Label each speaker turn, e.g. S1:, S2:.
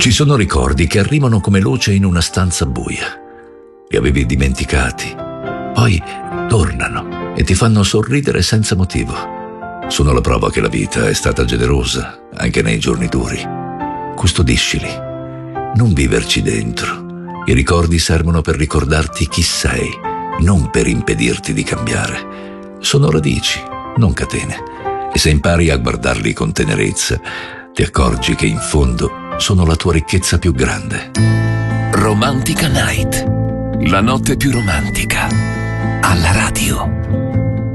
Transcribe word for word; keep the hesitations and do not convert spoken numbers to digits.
S1: Ci sono ricordi che arrivano come luce in una stanza buia. Li avevi dimenticati, poi tornano e ti fanno sorridere senza motivo. Sono la prova che la vita è stata generosa, anche nei giorni duri. Custodiscili, non viverci dentro. I ricordi servono per ricordarti chi sei, non per impedirti di cambiare. Sono radici, non catene. E se impari a guardarli con tenerezza, ti accorgi che in fondo sono la tua ricchezza più grande.
S2: Romantica Night, la notte più romantica, alla radio.